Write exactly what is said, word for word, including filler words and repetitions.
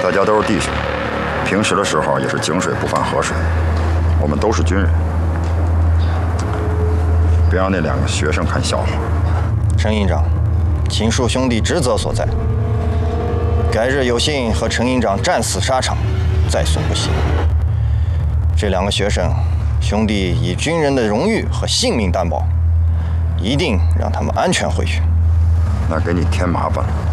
大家都是弟兄，平时的时候也是井水不犯河水，我们都是军人，别让那两个学生看笑话。 陈营长，请恕兄弟职责所在，改日有幸和陈营长战死沙场，再送不惜。这两个学生，兄弟以军人的荣誉和性命担保，一定让他们安全回去。 那给你添麻烦了。